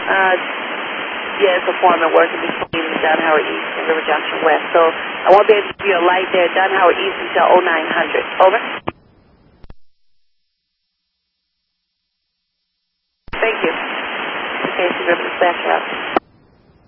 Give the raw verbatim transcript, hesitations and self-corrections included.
Uh, yes, a foreman working between John Howard East and River Junction West. So I won't be able to give you a light there at John Howard East until oh nine hundred. Over. Thank you. Okay, so River Dispatch out.